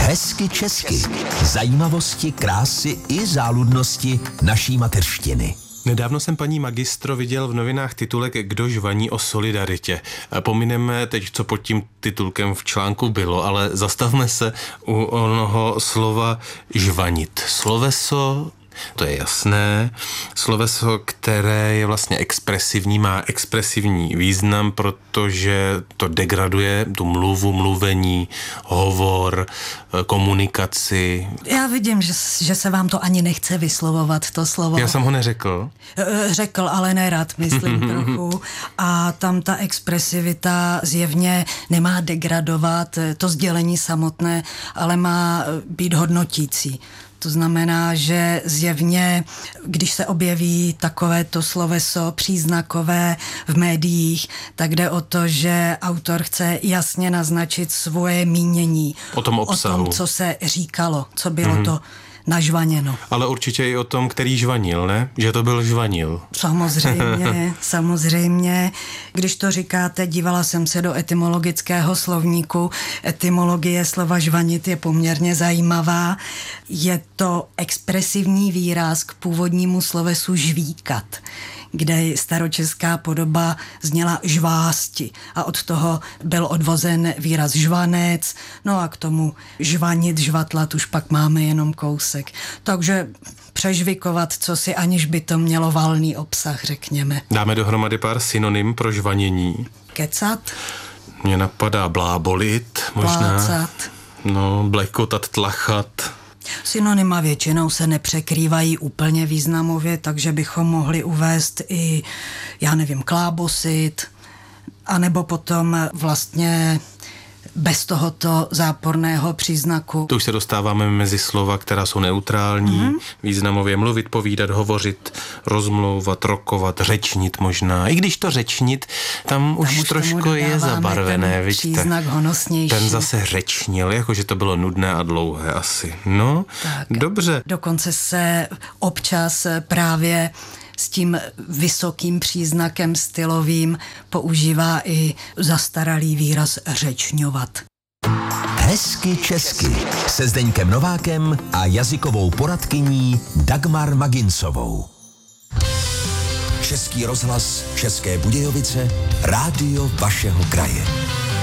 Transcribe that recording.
Hezky česky. Zajímavosti, krásy i záludnosti naší mateřštiny. Nedávno jsem paní magistro viděl v novinách titulek Kdo žvaní o solidaritě. Pomineme teď, co pod tím titulkem v článku bylo, ale zastavme se u onoho slova žvanit. Sloveso, to je jasné, sloveso, které je vlastně expresivní, má expresivní význam, protože to degraduje tu mluvu, mluvení, hovor, komunikaci. Já vidím, že se vám to ani nechce vyslovovat, to slovo. Já jsem ho neřekl. Řekl, ale nerad, myslím trochu. A tam ta expresivita zjevně nemá degradovat to sdělení samotné, ale má být hodnotící. To znamená, že zjevně, když se objeví takovéto sloveso příznakové v médiích, tak jde o to, že autor chce jasně naznačit svoje mínění. O tom obsahu. O tom, co se říkalo, co bylo to nažvaněno. Ale určitě i o tom, který žvanil, ne? Že to byl žvanil. Samozřejmě. Když to říkáte, dívala jsem se do etymologického slovníku. Etymologie slova žvanit je poměrně zajímavá. Je to expresivní výraz k původnímu slovesu žvíkat, kde staročeská podoba zněla žvásti a od toho byl odvozen výraz žvanec, no a k tomu žvanit, žvatlat už pak máme jenom kousek. Takže přežvikovat, co si, aniž by to mělo valný obsah, řekněme. Dáme dohromady pár synonym pro žvanění. Kecat. Mně napadá blábolit, možná. Plácat. No, blekotat, tlachat. Synonyma většinou se nepřekrývají úplně významově, takže bychom mohli uvést i, klábosit, anebo potom vlastně bez tohoto záporného příznaku. To už se dostáváme mezi slova, která jsou neutrální, významově mluvit, povídat, hovořit, rozmlouvat, rokovat, řečnit možná. I když to řečnit, tam už trošku je zabarvené, vidíte. Příznak honosnější. Ten zase řečnil, jakože to bylo nudné a dlouhé asi. No, tak. Dobře. Dokonce se občas právě s tím vysokým příznakem stylovým používá i zastaralý výraz řečňovat. Hezky česky se Zdeňkem Novákem a jazykovou poradkyní Dagmar Maginsovou. Český rozhlas České Budějovice, rádio vašeho kraje.